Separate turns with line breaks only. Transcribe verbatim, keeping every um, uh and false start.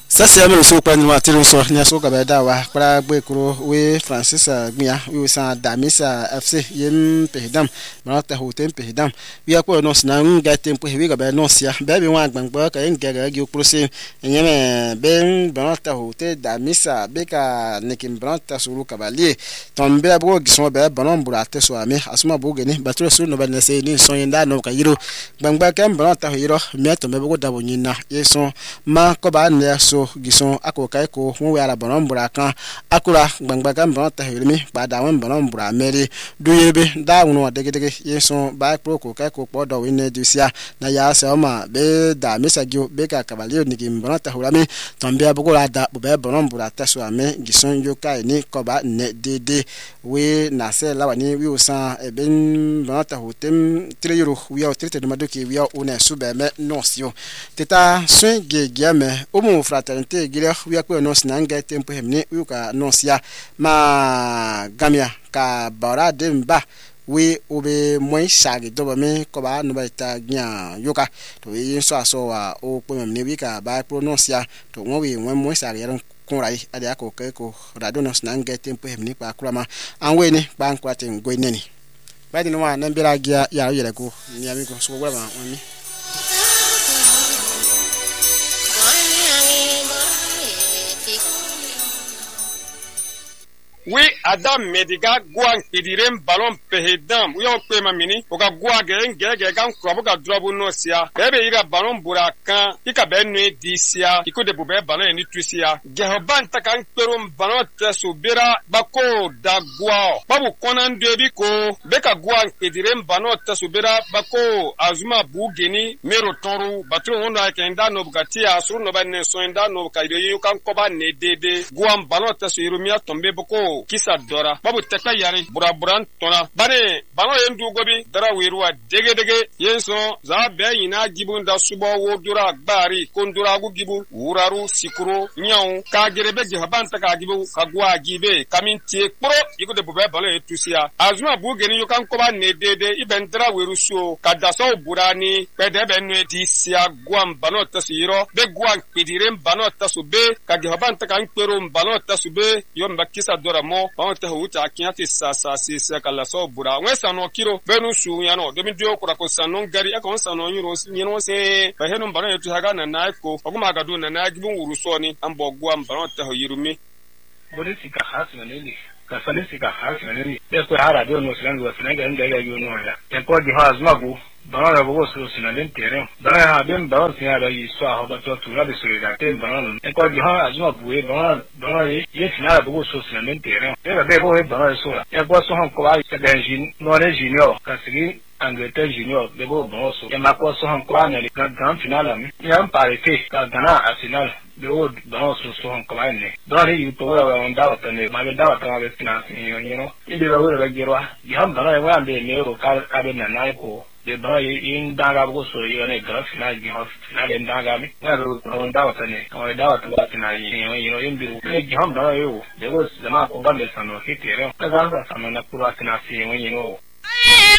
Sasa yame so kwa nwa tiri so nya so ka beda wa para gbe kuro we Francis Gbia we san Damisa F C yem pehidam ma ta hotem pehidam we akwa no sna nga tempo we ga be no sia be bi wa gbangba ka nga ga gi okuro se nyeme ben ba ta hote Damisa be ka nekim branta suru kabali tombe abo gi so be banon burate so ame asuma bo geni batro so no ba na se ni so yenda no ka yiro gbangba ka branta yiro me to me bo da bo nyina yeso ma ko ba ne so gison akokai ko won we ara bonon burakan akura gbangba kan bon ta hirimi pada won bonon bura meri duyebe da won degedege yeson ba pro ko kai ko podo we ne dusia na ya se ma be da mesagio be ka kabalio ni gim bonon ta hulami tombe abugura da be bonon bura ta so ame gison yo kai ni ko ba ne dede we na se lawani wi usan e ben bonon ta hotem tre euro wi o trete de madoki wi o una sube me nosio teta swing gegame o mo frata Tente gira wiya ko no snanga tempo hemni uka no sia ma gamia ka bara demba we obe moy sagi doba me ko ba no ba ta nya yoka to yin so aso wa o po memni wi ka ba prononcia to mo wi mo moy sagi ran kunrai ade ako ke ko rado no snanga tempo hemni pa kurama anwe ni ba nkwate ngwe neni ba di no wa na mbira gia ya yele ko ni ami ko so gwa ba oni
Oui, Adam Mediga Guan Kidirem Ballon Pehedam, we on pay mamini, Oga Guagen, Gagan, Krabuka Drobu Nosia, Bebe Ira Ballon Burakan, Ika Benue Disia, Iko de Bube Ballon and Nutrisia, Gehoban Takan Perum Ballon Tesubira, Bako, Dagua, Babu Conan Debiko, Beka Guan Kidirem Ballon Tesubira, Bako, Azuma Bugini, Mero Toru, Batu Honda Kenda Nobugatia, Sunoban Soenda Nobukaide, you can cover Nedede, Guam Ballon Tesirumia Tombe Boko. Kisa dora babu tekka yari bura buran tona bane bano yendu gobi dara wiruwa dege dege yenso za be yina gibun da subo wo dura gbari kondura gu gibu wuraru sikuro nyaw ka gerebe ge habanta ka gibu ka gwa gibe kamin tie pro yigo de bube balo etusia azuma bu geni yokan ko ba ne dede iben dara wiru so ka daso burani pede be no etisia gwam bano tasiro be gwan pidirem bano tasube ka ge habanta ka nkero bano tasube yomba kisa dora mo ba ta huta kinyati sasa sisa kala so bura wesa no kiro benu su ya no demi dio kura ko sanon gari aka wasa no nyiro nyino se ba henu mbara yetu haga na na ko oguma ga do na na gibun wuruso ni ambo gwa mbara ta yirumi
bodi sika hasna nili ka sale sika hasna nili de ko hara do no silangu wa sinanga nga yo no ya tempo di hazma bu bana la bogo so sinalen terrain bana ha ben bana siya da yi so ha ba to tura de solidarité bana e ko di ha azuma bu e bana bana ye ye sinala bogo so sinalen terrain e ba be bo e bana so e ko so han ko ai se benjin no re junior ka sigi Angleterre junior de bo bon so e ma ko so han ko na le grand final mi ya parete ka gana arsenal de o bon so so han ko ne dare yu to wa on da ta ne ma be da ta be finance ni you know inde ba wo be gerwa ya bana e wa be ne ro ka ka be na na ko de ba in daga bo so yo ne gra final gi ha final en daga mi na ro on da ta ne o da ta wa final ni you know in bi ne gi ham da yo de bo zama ko ba me sano hitere ka ga sa na pura finance ni you know